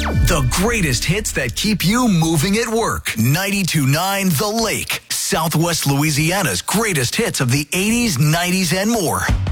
The greatest hits that keep you moving at work. 92.9 The Lake, Southwest Louisiana's greatest hits of the 80s, 90s, and more.